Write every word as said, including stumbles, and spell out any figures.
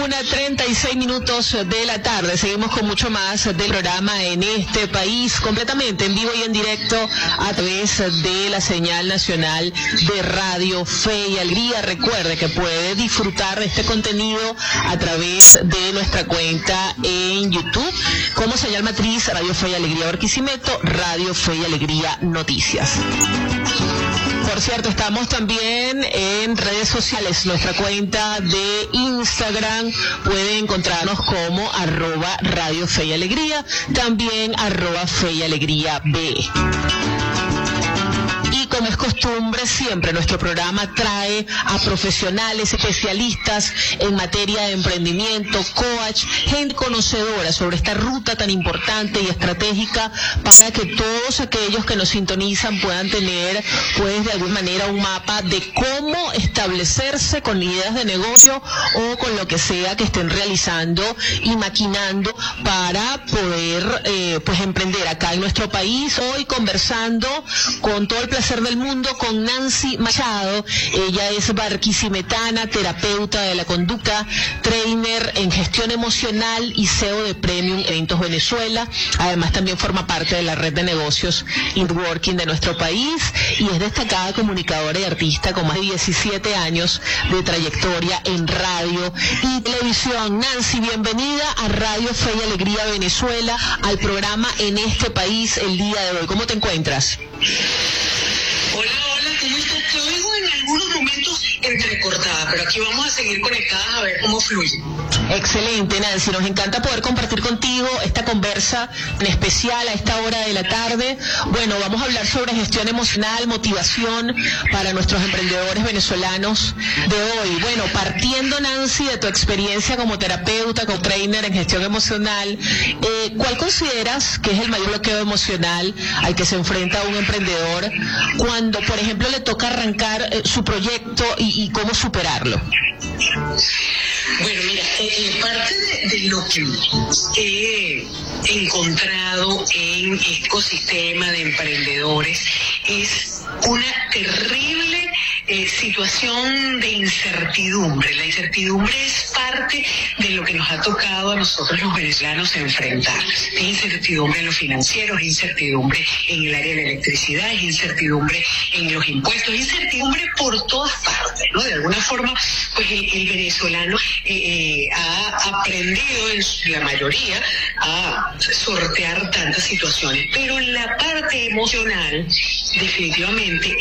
una treinta y seis minutos de la tarde. Seguimos con mucho más del programa En este País, completamente en vivo y en directo a través de la señal nacional de Radio Fe y Alegría. Recuerde que puede disfrutar de este contenido a través de nuestra cuenta en YouTube como señal matriz Radio Fe y Alegría Barquisimeto, Radio Fe y Alegría Noticias. Por cierto, estamos también en redes sociales. Nuestra cuenta de Instagram puede encontrarnos como arroba Radio Fe y Alegría, también arroba Fe y Alegría B. Como es costumbre, siempre nuestro programa trae a profesionales, especialistas en materia de emprendimiento, coach, gente conocedora sobre esta ruta tan importante y estratégica para que todos aquellos que nos sintonizan puedan tener, pues, de alguna manera un mapa de cómo establecerse con ideas de negocio o con lo que sea que estén realizando y maquinando para poder, eh, pues, emprender acá en nuestro país. Hoy conversando con todo el placer del mundo con Nancy Machado. Ella es barquisimetana, terapeuta de la conducta, trainer en gestión emocional y C E O de Premium Eventos Venezuela. Además también forma parte de la red de negocios Networking de nuestro país y es destacada comunicadora y artista con más de diecisiete años de trayectoria en radio y televisión. Nancy, bienvenida a Radio Fe y Alegría Venezuela, al programa En este País el día de hoy. ¿Cómo te encuentras? Hola, hola, ¿cómo estás? Te oigo en algunos momentos entrecortada, pero aquí vamos a seguir conectadas a ver cómo fluye. Excelente, Nancy, nos encanta poder compartir contigo esta conversa en especial a esta hora de la tarde. Bueno, vamos a hablar sobre gestión emocional, motivación para nuestros emprendedores venezolanos de hoy. Bueno, partiendo, Nancy, de tu experiencia como terapeuta, como trainer en gestión emocional, eh, ¿cuál consideras que es el mayor bloqueo emocional al que se enfrenta un emprendedor cuando, por ejemplo, le toca arrancar eh, su proyecto y, y cómo superarlo? Bueno, mira, eh, parte de, de lo que he encontrado en este ecosistema de emprendedores es una terrible eh, situación de incertidumbre. La incertidumbre es parte de lo que nos ha tocado a nosotros los venezolanos enfrentar. Es incertidumbre en lo financiero, es incertidumbre en el área de la electricidad, es incertidumbre en los impuestos, es incertidumbre por todas partes, ¿no? De alguna forma, pues el, el venezolano eh, eh, ha aprendido en la mayoría a sortear tantas situaciones, pero en la parte emocional definitivamente